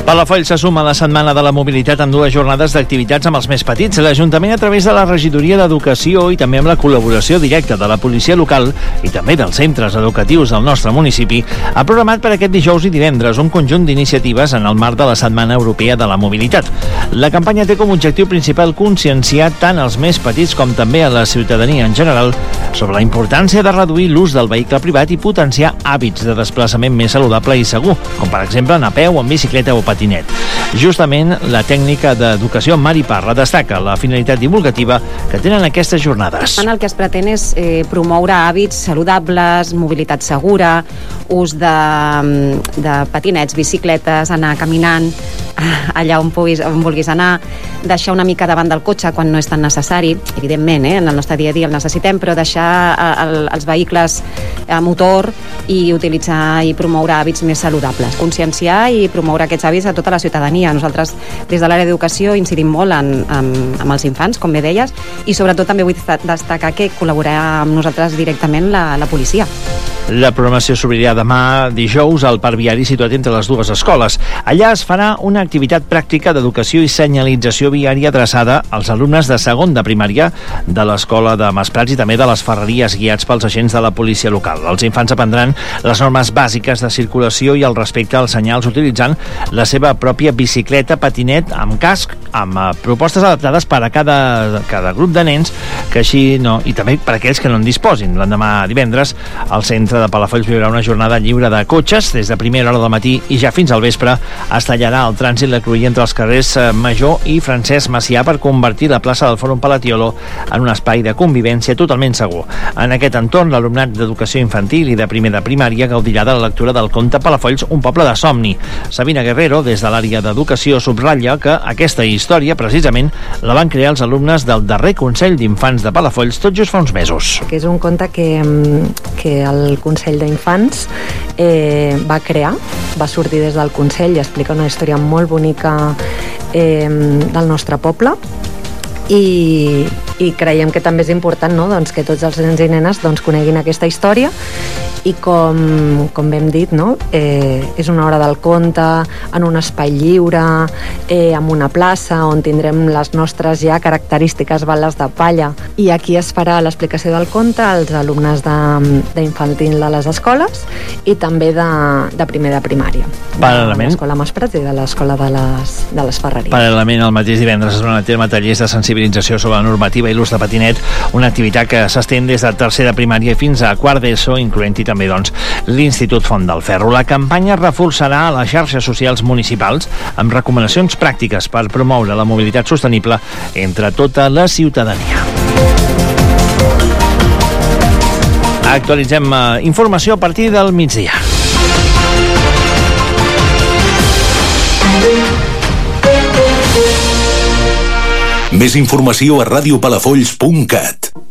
Palafolls se suma a la Setmana de la Mobilitat amb 2 jornades d'activitats amb els més petits. L'Ajuntament, a través de la Regidoria d'Educació i també amb la col·laboració directa de la policia local i també dels centres educatius del nostre municipi, ha programat per aquest dijous i divendres un conjunt d'iniciatives en el marc de la Setmana Europea de la Mobilitat. La campanya té com a objectiu principal conscienciar tant els més petits com també a la ciutadania en general sobre la importància de reduir l'ús del vehicle privat i potenciar hàbits de desplaçament més saludable i segur, com per exemple anar a peu, en bicicleta o patinet. Justament, la tècnica d'educació Mari Parra destaca la finalitat divulgativa que tenen aquestes jornades. El que es pretén és promoure hàbits saludables, mobilitat segura, ús de patinets, bicicletes, anar caminant allà on vulguis anar, deixar una mica davant del cotxe quan no és tan necessari, evidentment, en el nostre dia a dia el necessitem, però deixar els vehicles a motor i utilitzar i promoure hàbits més saludables, conscienciar i promoure aquests hàbits a tota la ciutadania. Nosaltres, des de l'àrea d'educació, incidim molt amb els infants, com bé deies, i sobretot també vull destacar que col·laborarà amb nosaltres directament la policia. La programació s'obrirà demà dijous al Parc Viari situat entre les dues escoles. Allà es farà una activitat pràctica d'educació i senyalització viària adreçada als alumnes de segon de primària de l'escola de Masprats i també de les Ferreries, guiats pels agents de la policia local. Els infants aprendran les normes bàsiques de circulació i el respecte als senyals utilitzant la seva pròpia bicicleta, patinet, amb casc, amb propostes adaptades per a cada grup de nens, que així no, i també per a aquells que no en disposin. L'endemà divendres, al centre de Palafolls viurà una jornada lliure de cotxes. Des de primera hora del matí i ja fins al vespre es tallarà el trànsit la cruïlla entre els carrers Major i Francesc Macià per convertir la plaça del Fòrum Palatiolo en un espai de convivència totalment segur. En aquest entorn, l'alumnat d'educació infantil i de primer de primària gaudirà de la lectura del conte Palafolls, un poble de somni. Sabina Guerrero, des de l'àrea d'educació, subratlla que aquesta història, precisament, la van crear els alumnes del darrer Consell d'Infants de Palafolls tot just fa uns mesos. Que és un conte que el Consell d'Infants va crear, va sortir des del Consell i explica una història molt bonica del nostre poble i creiem que també és important, no? Que tots els nens i nenes coneguin aquesta història i com hem dit, no? És una hora del conte en un espai lliure, amb una plaça on tindrem les nostres ja característiques bales de palla, i aquí es farà l'explicació del conte als alumnes d'infantil de les escoles i també de primer de primària, de l'escola Masprats i de l'escola de les Ferreries. Paral·lelament, el mateix divendres es duran a terme tallers de sensibilització sobre la normativa i l'ús de patinet, una activitat que s'estén des de tercer de primària fins a quart d'ESO, incloent-hi també l'Institut Font del Ferro. La campanya reforçarà les xarxes socials municipals amb recomanacions pràctiques per promoure la mobilitat sostenible entre tota la ciutadania. Actualitzem informació a partir del migdia. Més informació a radiopalafolls.cat.